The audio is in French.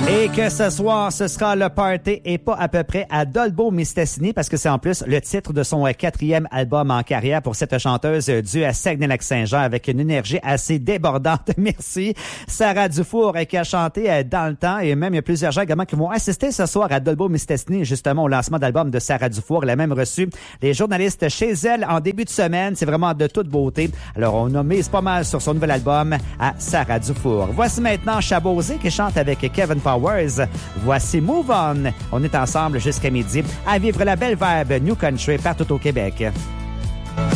Et que ce soir, ce sera le party et pas à peu près à Dolbeau-Mistassini parce que c'est en plus le titre de son 4e album en carrière pour cette chanteuse du Saguenay-Lac-Saint-Jean avec une énergie assez débordante. Merci. Sarah Dufour qui a chanté dans le temps et même il y a plusieurs gens également qui vont assister ce soir à Dolbeau-Mistassini justement au lancement d'album de Sarah Dufour. Elle a même reçu les journalistes chez elle en début de semaine. C'est vraiment de toute beauté. Alors on a mise pas mal sur son nouvel album à Sarah Dufour. Voici maintenant Chabosé qui chante avec Kevin Powers. Voici Move On. On est ensemble jusqu'à midi à vivre la belle vibe New Country partout au Québec.